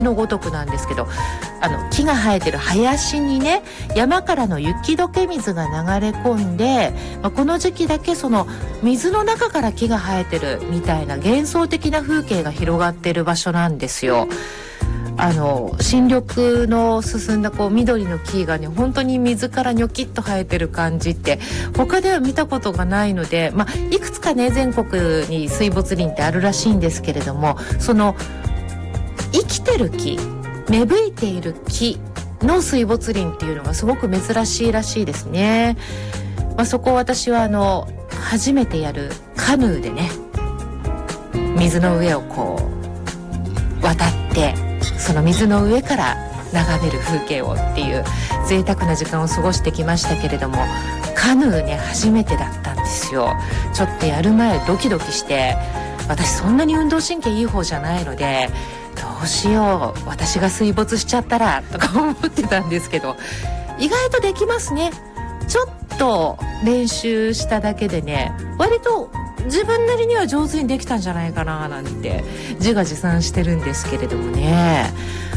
のごとくなんですけど、木が生えてる林にね、山からの雪解け水が流れ込んで、この時期だけその水の中から木が生えてるみたいな幻想的な風景が広がってる場所なんですよ。新緑の進んだ緑の木がね、本当に水からニョキッと生えてる感じって他では見たことがないので、いくつかね全国に水没林ってあるらしいんですけれども、その生きてる木、芽吹いている木の水没林っていうのがすごく珍しいらしいですね。そこを私は初めてやるカヌーでね、水の上を渡ってその水の上から眺める風景をっていう贅沢な時間を過ごしてきましたけれども、カヌーね初めてだったんですよ。ちょっとやる前ドキドキして、私そんなに運動神経いい方じゃないので、どうしよう私が水没しちゃったらとか思ってたんですけど、意外とできますね。ちょっと練習しただけでね、割と自分なりには上手にできたんじゃないかななんて自画自賛してるんですけれどもね、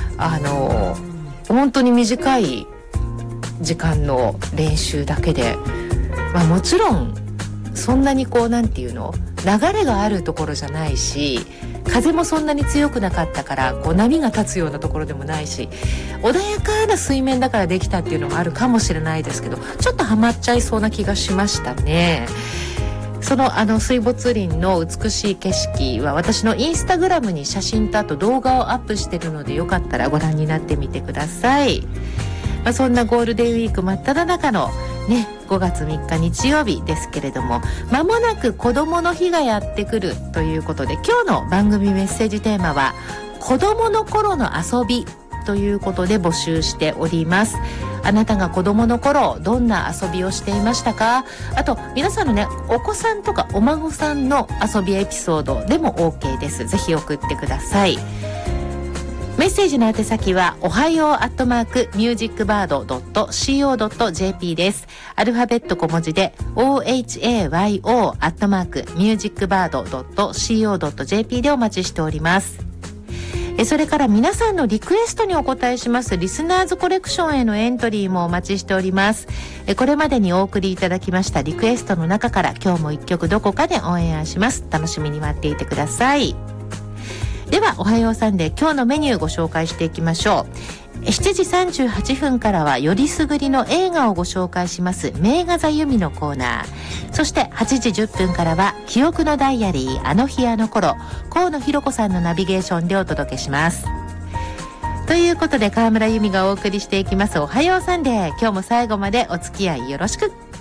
本当に短い時間の練習だけで、もちろんそんなになんていうの、流れがあるところじゃないし、風もそんなに強くなかったから波が立つようなところでもないし、穏やかな水面だからできたっていうのもあるかもしれないですけど、ちょっとハマっちゃいそうな気がしましたね。その水没林の美しい景色は私のインスタグラムに写真とあと動画をアップしてるので、よかったらご覧になってみてください。そんなゴールデンウィーク真っ只中のね、5月3日日曜日ですけれども、間もなく子どもの日がやってくるということで、今日の番組メッセージテーマは子どもの頃の遊びということで募集しております。あなたが子供の頃どんな遊びをしていましたか？あと皆さんのね、お子さんとかお孫さんの遊びエピソードでも OK です。ぜひ送ってください。メッセージの宛先はおはよう@musicbird.co.jp です。アルファベット小文字で ohayo@musicbird.co.jp でお待ちしております。それから皆さんのリクエストにお答えしますリスナーズコレクションへのエントリーもお待ちしております。これまでにお送りいただきましたリクエストの中から今日も一曲どこかでオンエアします。楽しみに待っていてください。ではおはようサンデー、今日のメニューご紹介していきましょう。7時38分からはよりすぐりの映画をご紹介します名画座由美のコーナー。そして8時10分からは記憶のダイアリー、あの日あの頃、河野弘子さんのナビゲーションでお届けします。ということで川村由美がお送りしていきますおはようサンデー、今日も最後までお付き合いよろしく。